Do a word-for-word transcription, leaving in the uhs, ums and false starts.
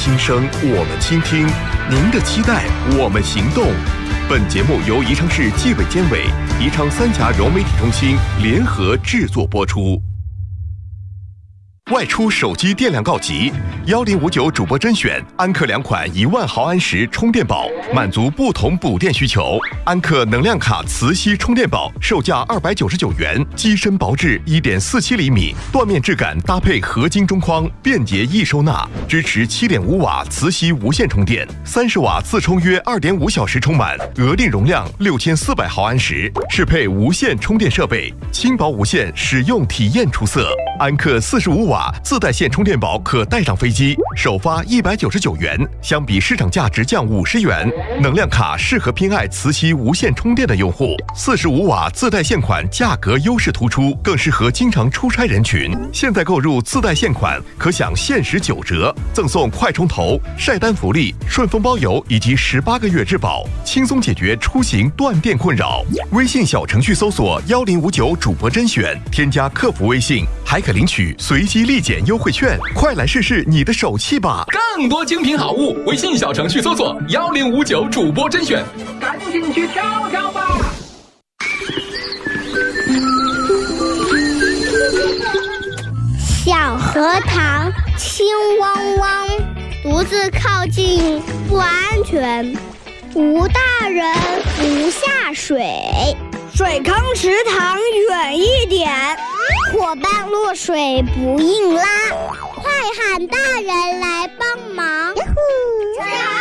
心声我们倾听，您的期待我们行动。本节目由宜昌市纪委监委、宜昌三峡融媒体中心联合制作播出。外出手机电量告急，幺零五九主播甄选安克两款一万毫安时充电宝，满足不同补电需求。安克能量卡磁吸充电宝售价二百九十九元，机身薄至一点四七厘米，缎面质感搭配合金中框，便捷易收纳，支持七点五瓦磁吸无线充电，三十瓦自充约二点五小时充满，额定容量六千四百毫安时，适配无线充电设备，轻薄无线，使用体验出色。安克四十五瓦自带线充电宝可带上飞机，首发一百九十九元，相比市场价值降五十元。能量卡适合偏爱磁吸无线充电的用户，四十五瓦自带线款价格优势突出，更适合经常出差人群。现在购入自带线款可享限时九折，赠送快充头、晒单福利、顺丰包邮以及十八个月质保，轻松解决出行断电困扰。微信小程序搜索幺零五九主播甄选，添加客服微信，还可领取随机立减优惠券，快来试试你的手气吧！ 更多精品好物，微信小程序搜索幺零五九主播甄选，赶紧去挑挑吧！ 小荷塘清汪汪，独自靠近不安全，无大人不下水， 水坑池塘远一点， 伙伴落水不硬拉，快喊大人来帮忙！